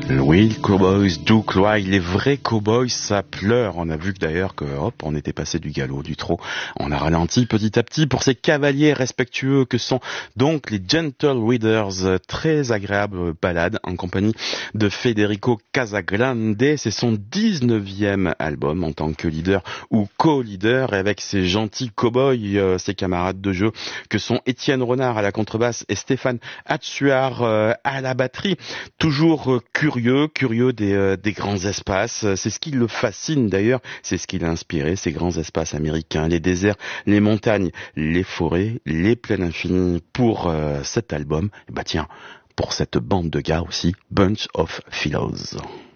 Oui, les cowboys do cry, les vrais cowboys, ça pleure. On a vu que d'ailleurs que, hop, on était passé du galop, du trot. On a ralenti petit à petit pour ces cavaliers respectueux que sont donc les Gentle Readers. Très agréable balade en compagnie de Federico Casagrande. C'est son 19e album en tant que leader ou co-leader, et avec ses gentils cowboys, ses camarades de jeu que sont Étienne Renard à la contrebasse et Stéphane Hatsuar à la batterie. Toujours curieux des grands espaces. C'est ce qui le fascine d'ailleurs, c'est ce qui l'a inspiré, ces grands espaces américains, les déserts, les montagnes, les forêts, les plaines infinies. Pour cet album, et bah tiens, pour cette bande de gars aussi, Bunch of Philos.